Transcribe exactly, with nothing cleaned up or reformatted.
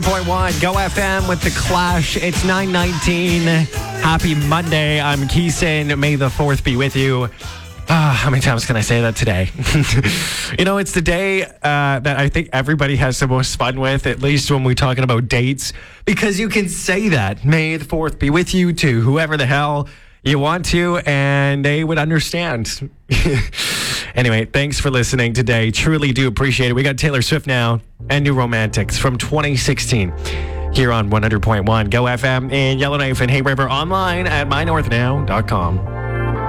Point one, Go F M with The Clash. It's nine nineteen. Happy Monday. I'm Keeson. May the fourth be with you. Ah, how many times can I say that today? You know, it's the day uh, that I think everybody has the most fun with, at least when we're talking about dates, because you can say that. May the fourth be with you to whoever the hell you want to, and they would understand. Anyway, thanks for listening today. Truly do appreciate it. We got Taylor Swift now and New Romantics from twenty sixteen here on one hundred point one Go F M in Yellowknife and Hay River, online at my north now dot com.